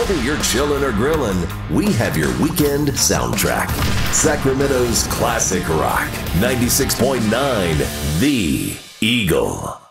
Whether you're chilling or grilling, we have your weekend soundtrack. Sacramento's classic rock, 96.9 The Eagle.